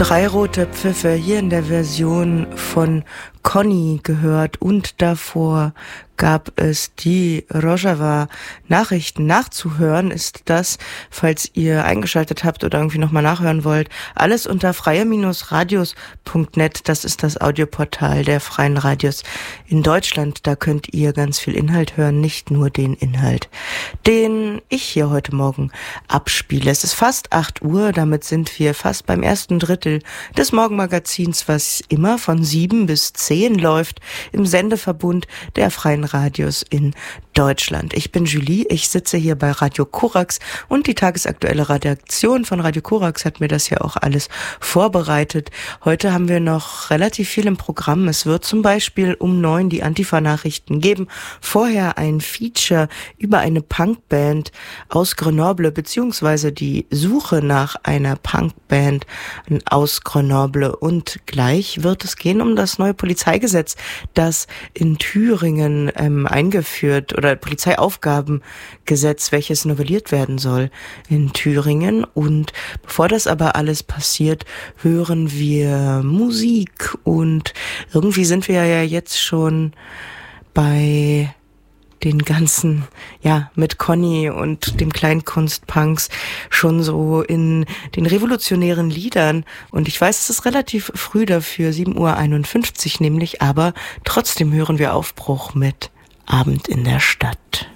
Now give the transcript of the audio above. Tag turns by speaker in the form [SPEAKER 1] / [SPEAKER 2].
[SPEAKER 1] Drei rote Pfiffe hier in der Version von Conny gehört und davor gab es die Rojava Nachrichten. Nachzuhören ist das, falls ihr eingeschaltet habt oder irgendwie nochmal nachhören wollt, alles unter freie-radios.net. Das ist das Audioportal der Freien Radios in Deutschland. Da könnt ihr ganz viel Inhalt hören, nicht nur den Inhalt, den ich hier heute Morgen abspiele. Es ist fast 8 Uhr, damit sind wir fast beim ersten Drittel des Morgenmagazins, was immer von 7 bis 10 läuft im Sendeverbund der Freien Radios in Deutschland. Ich bin Julie, ich sitze hier bei Radio Korax und die tagesaktuelle Redaktion von Radio Korax hat mir das ja auch alles vorbereitet. Heute haben wir noch relativ viel im Programm. Es wird zum Beispiel um 9 die Antifa-Nachrichten geben. Vorher ein Feature über eine Punkband aus Grenoble, beziehungsweise die Suche nach einer Punkband aus Grenoble. Und gleich wird es gehen um das neue Polizeigesetz, das in Thüringen eingeführt oder Polizeiaufgabengesetz, welches novelliert werden soll in Thüringen. Und bevor das aber alles passiert, hören wir Musik und irgendwie sind wir ja jetzt schon bei den ganzen, mit Conny und dem Kleinkunstpunks schon so in den revolutionären Liedern. Und ich weiß, es ist relativ früh dafür, 7:51 Uhr nämlich, aber trotzdem hören wir Aufbruch mit Abend in der Stadt.